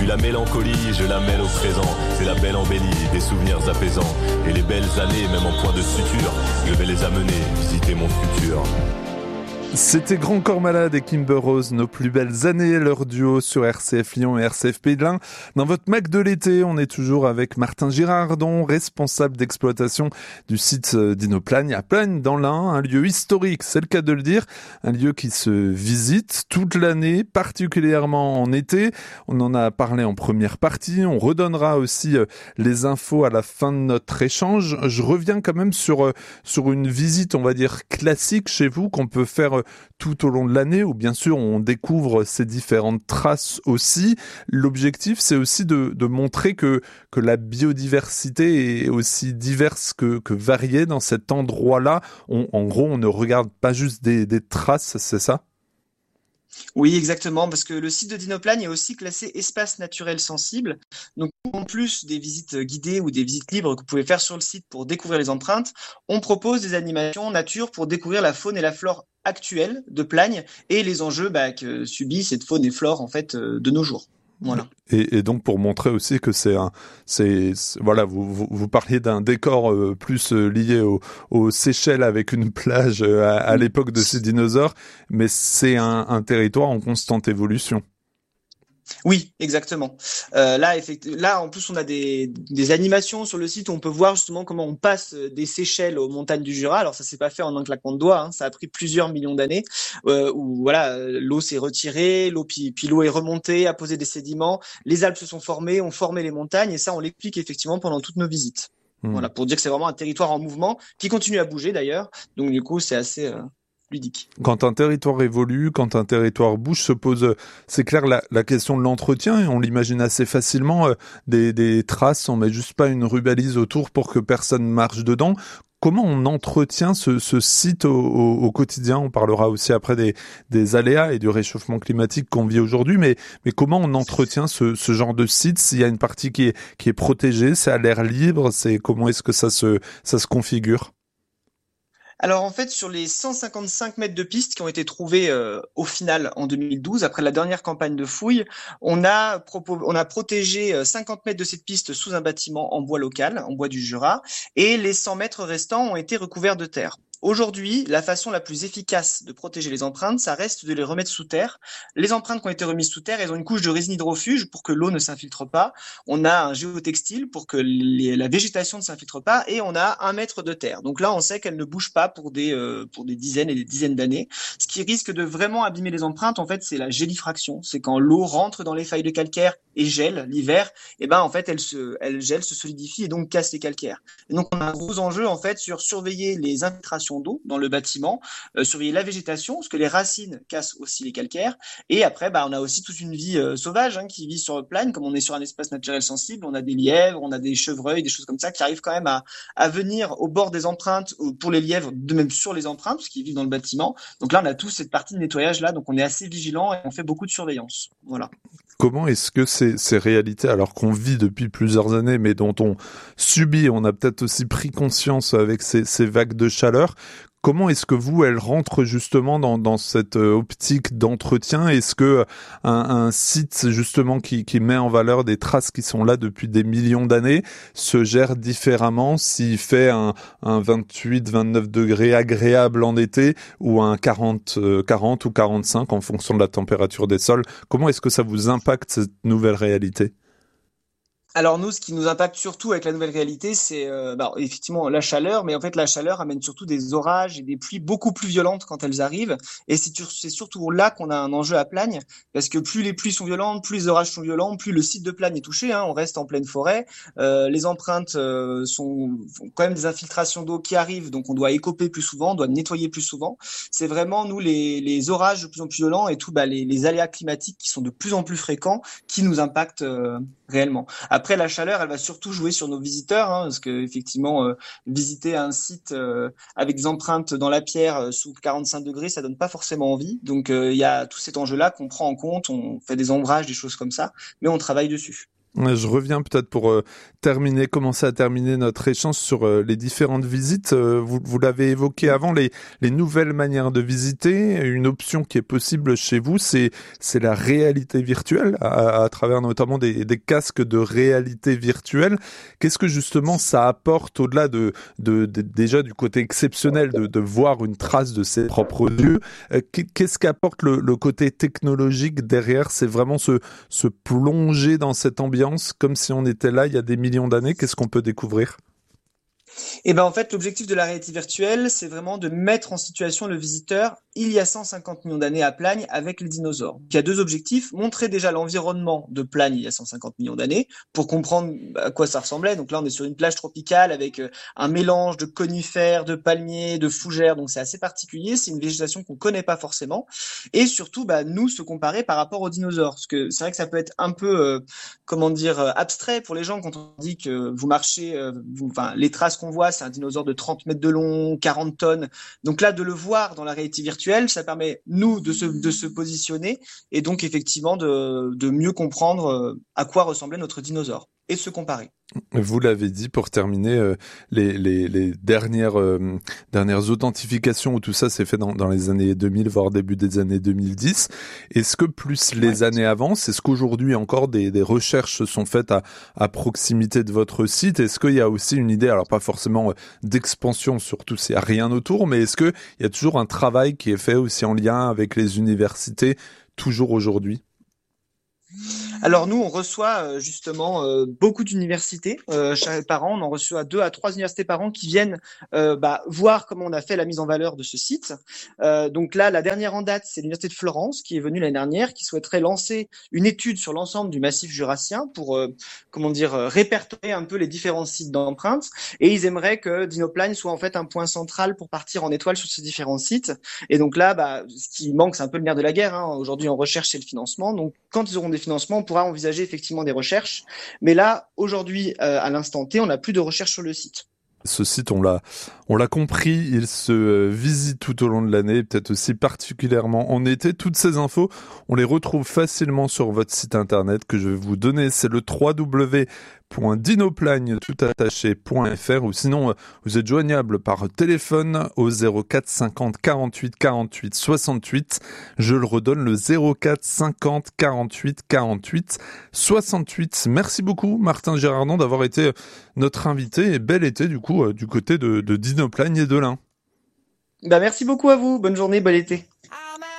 Puis la mélancolie, je la mêle au présent. C'est la belle embellie, des souvenirs apaisants. Et les belles années, même en point de suture, je vais les amener visiter mon futur. C'était Grand Corps Malade et Kimber Rose, nos plus belles années, leur duo sur RCF Lyon et RCF Pays de l'Ain. Dans votre Mac de l'été, on est toujours avec Martin Girardon, responsable d'exploitation du site d'Inoplagne à Plagne dans l'Ain, un lieu historique, c'est le cas de le dire, un lieu qui se visite toute l'année, particulièrement en été. On en a parlé en première partie, on redonnera aussi les infos à la fin de notre échange. Je reviens quand même sur une visite, on va dire, classique chez vous qu'on peut faire tout au long de l'année, où bien sûr on découvre ces différentes traces aussi. L'objectif, c'est aussi de montrer que la biodiversité est aussi diverse que variée dans cet endroit-là. En gros, on ne regarde pas juste des traces, c'est ça ? Oui, exactement, parce que le site de Dinoplagne est aussi classé espace naturel sensible. Donc, en plus des visites guidées ou des visites libres que vous pouvez faire sur le site pour découvrir les empreintes, on propose des animations nature pour découvrir la faune et la flore actuelle de Plagne et les enjeux que subit cette faune et flore en fait de nos jours. Voilà. Et donc pour montrer aussi que voilà, vous parliez d'un décor plus lié aux Seychelles avec une plage à l'époque de ces dinosaures, mais c'est un territoire en constante évolution. Oui, exactement. Là, en plus, on a des animations sur le site où on peut voir justement comment on passe des Seychelles aux montagnes du Jura. Alors, ça s'est pas fait en un claquement de doigts, hein. Ça a pris plusieurs millions d'années. Où voilà, l'eau s'est retirée, puis l'eau est remontée, a posé des sédiments. Les Alpes se sont formées, ont formé les montagnes, et ça, on l'explique effectivement pendant toutes nos visites. Voilà, pour dire que c'est vraiment un territoire en mouvement qui continue à bouger d'ailleurs. Donc, du coup, c'est assez ludique. Quand un territoire évolue, quand un territoire bouge, se pose, c'est clair, la question de l'entretien, et on l'imagine assez facilement, des traces, on met juste pas une rubalise autour pour que personne marche dedans. Comment on entretient ce site au quotidien ? On parlera aussi après des aléas et du réchauffement climatique qu'on vit aujourd'hui, mais comment on entretient ce genre de site ? S'il y a une partie qui est protégée, c'est à l'air libre, comment est-ce que ça se configure ? Alors en fait, sur les 155 mètres de piste qui ont été trouvés au final en 2012, après la dernière campagne de fouilles, on a protégé 50 mètres de cette piste sous un bâtiment en bois local, en bois du Jura, et les 100 mètres restants ont été recouverts de terre. Aujourd'hui, la façon la plus efficace de protéger les empreintes, ça reste de les remettre sous terre. Les empreintes qui ont été remises sous terre, elles ont une couche de résine hydrofuge pour que l'eau ne s'infiltre pas. On a un géotextile pour que la végétation ne s'infiltre pas, et on a 1 mètre de terre. Donc là, on sait qu'elles ne bougent pas pour des dizaines et des dizaines d'années. Ce qui risque de vraiment abîmer les empreintes, en fait, c'est la gélifraction. C'est quand l'eau rentre dans les failles de calcaire et gèle l'hiver, et en fait, elle gèle, se solidifie et donc casse les calcaires. Et donc, on a un gros enjeu, en fait, sur surveiller les infiltrations d'eau dans le bâtiment, surveiller la végétation, parce que les racines cassent aussi les calcaires. Et après, on a aussi toute une vie sauvage qui vit sur Plagne, comme on est sur un espace naturel sensible. On a des lièvres, on a des chevreuils, des choses comme ça qui arrivent quand même à venir au bord des empreintes, pour les lièvres, de même sur les empreintes, parce qu'ils vivent dans le bâtiment. Donc là, on a toute cette partie de nettoyage là, donc on est assez vigilant et on fait beaucoup de surveillance. Voilà. Comment est-ce que ces réalités, alors qu'on vit depuis plusieurs années, mais dont on subit, on a peut-être aussi pris conscience avec ces vagues de chaleur, comment est-ce que elles rentrent justement dans cette optique d'entretien ? Est-ce que un site justement qui met en valeur des traces qui sont là depuis des millions d'années se gère différemment s'il fait un 28-29 degrés agréable en été ou un 40 ou 45 en fonction de la température des sols ? Comment est-ce que ça vous impacte cette nouvelle réalité ? Alors nous, ce qui nous impacte surtout avec la nouvelle réalité, c'est effectivement la chaleur, mais en fait la chaleur amène surtout des orages et des pluies beaucoup plus violentes quand elles arrivent, et c'est surtout là qu'on a un enjeu à Plagne, parce que plus les pluies sont violentes, plus les orages sont violents, plus le site de Plagne est touché, on reste en pleine forêt, les empreintes font quand même des infiltrations d'eau qui arrivent, donc on doit écoper plus souvent, on doit nettoyer plus souvent. C'est vraiment nous les orages de plus en plus violents et tout les aléas climatiques qui sont de plus en plus fréquents qui nous impactent réellement. Après, la chaleur, elle va surtout jouer sur nos visiteurs, parce que effectivement, visiter un site avec des empreintes dans la pierre sous 45 degrés, ça donne pas forcément envie. Donc, il y a tout cet enjeu-là qu'on prend en compte. On fait des ombrages, des choses comme ça, mais on travaille dessus. Je reviens peut-être pour commencer à terminer notre échange sur les différentes visites. Vous l'avez évoqué avant, les nouvelles manières de visiter. Une option qui est possible chez vous, c'est la réalité virtuelle, à travers notamment des casques de réalité virtuelle. Qu'est-ce que justement ça apporte au-delà déjà du côté exceptionnel de voir une trace de ses propres yeux? Qu'est-ce qu'apporte le côté technologique derrière? C'est vraiment se plonger dans cette ambiance comme si on était là il y a des millions d'années. Qu'est-ce qu'on peut découvrir? Et ben en fait, l'objectif de la réalité virtuelle, c'est vraiment de mettre en situation le visiteur il y a 150 millions d'années à Plagne avec les dinosaures. Il y a deux objectifs: montrer déjà l'environnement de Plagne il y a 150 millions d'années pour comprendre à quoi ça ressemblait. Donc là, on est sur une plage tropicale avec un mélange de conifères, de palmiers, de fougères. Donc c'est assez particulier. C'est une végétation qu'on connaît pas forcément. Et surtout, nous se comparer par rapport aux dinosaures, parce que c'est vrai que ça peut être un peu, abstrait pour les gens quand on dit que vous marchez, les traces qu'on voit, c'est un dinosaure de 30 mètres de long, 40 tonnes. Donc là, de le voir dans la réalité virtuelle, ça permet, nous, de se positionner et donc effectivement de mieux comprendre à quoi ressemblait notre dinosaure et de se comparer. Vous l'avez dit, pour terminer, les dernières authentifications où tout ça s'est fait dans les années 2000, voire début des années 2010. Est-ce que plus les années avancent, est-ce qu'aujourd'hui encore des recherches sont faites à proximité de votre site? Est-ce qu'il y a aussi une idée, alors pas forcément d'expansion, surtout s'il n'y a rien autour, mais est-ce qu'il y a toujours un travail qui est fait aussi en lien avec les universités, toujours aujourd'hui? Alors nous, on reçoit justement beaucoup d'universités par an. On en reçoit 2 à 3 universités par an qui viennent voir comment on a fait la mise en valeur de ce site. Donc là, la dernière en date, c'est l'université de Florence qui est venue l'année dernière, qui souhaiterait lancer une étude sur l'ensemble du massif jurassien pour répertorier un peu les différents sites d'empreintes. Et ils aimeraient que Dinoplagne soit en fait un point central pour partir en étoile sur ces différents sites. Et donc là, ce qui manque, c'est un peu le nerf de la guerre. Aujourd'hui, on recherche le financement. Donc quand ils auront des financements, on pourra envisager effectivement des recherches. Mais là, aujourd'hui, à l'instant T, on n'a plus de recherche sur le site. Ce site, on l'a compris, il se visite tout au long de l'année, peut-être aussi particulièrement en été. Toutes ces infos, on les retrouve facilement sur votre site internet que je vais vous donner. C'est le www.dinoplagne.fr, ou sinon vous êtes joignable par téléphone au 04 50 48 48 68. Je le redonne, le 04 50 48 48 68. Merci beaucoup Martin Girardon d'avoir été notre invité, et bel été du coup du côté de Dinoplagne et de l'Ain. Merci beaucoup à vous, bonne journée, bon été.